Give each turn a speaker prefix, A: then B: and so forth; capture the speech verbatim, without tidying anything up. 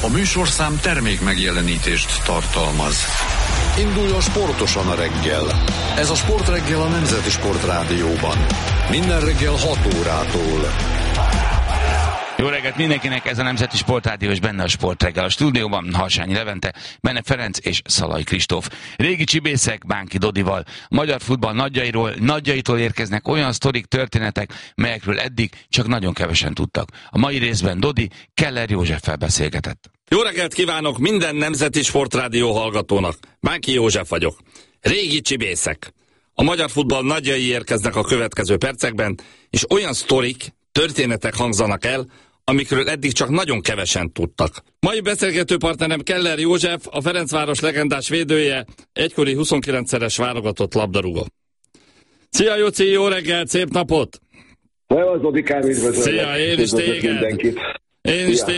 A: A műsorszám termék megjelenítést tartalmaz. Induljon sportosan a reggel. Ez a Sportreggel a Nemzeti Sportrádióban. Minden reggel hat órától.
B: Jó reggelt mindenkinek, ez a Nemzeti Sportrádió, és benne a Sportreggel. A stúdióban Harsányi Levente, Benne Ferenc és Szalai Kristóf. Régi csibészek Bánki Dodival. Magyar futball nagyjairól, nagyjaitól érkeznek olyan sztorik, történetek, melyekről eddig csak nagyon kevesen tudtak. A mai részben Dodi Keller Józseffel beszélgetett.
C: Jó reggelt kívánok minden Nemzeti Sportrádió hallgatónak. Bánki József vagyok. Régi csibészek. A magyar futball nagyjai érkeznek a következő percekben, és olyan sztorik, történetek hangzanak el, amikről eddig csak nagyon kevesen tudtak. Mai beszélgető partnerem Keller József, a Ferencváros legendás védője, egykori huszonkilencszeres válogatott labdarúgó. Szia Jóci, jó reggelt, szép napot!
D: Szevasz, Dodikám, üdvözöllek!
C: Szia, én is téged! Én is téged!